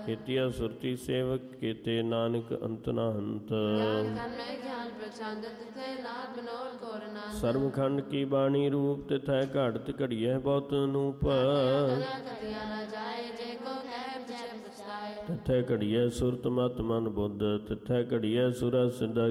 ਕੀਤਿਆ ਸੁਰਤੀ ਸੇਵਕ ਕੀਤੇ ਨਾਨਕ ਅੰਤ ਨਾ ਹੰਤ। ਸਰਬਖੰਡ ਕੀ ਬਾਣੀ ਰੂਪ ਤਿਥੈ ਘੜਤ ਘੜੀਐ ਬਹੁਤ ਅਨੂਪ। ਤਿਥੈ ਘੜੀਐ ਸੁਰਤ ਮਤ ਮਨ ਬੁੱਧ ਤਿਥੈ ਘੜੀਐ ਸੁਰਾ ਸਿੱਧਾ